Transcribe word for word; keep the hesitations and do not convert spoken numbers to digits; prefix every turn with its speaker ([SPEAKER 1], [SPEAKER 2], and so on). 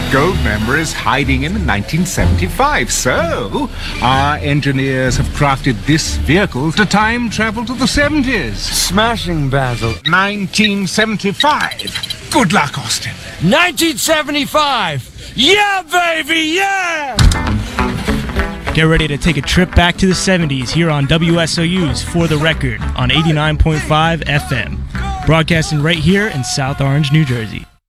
[SPEAKER 1] gold member is hiding in nineteen seventy-five. So, our engineers have crafted this vehicle to time travel to the seventies.
[SPEAKER 2] Smashing, Basil.
[SPEAKER 1] nineteen seventy-five. Good luck, Austin.
[SPEAKER 2] nineteen seventy-five! Yeah, baby, yeah!
[SPEAKER 3] Get ready to take a trip back to the seventies here on W S O U's For the Record on eighty-nine point five F M. Broadcasting right here in South Orange, New Jersey.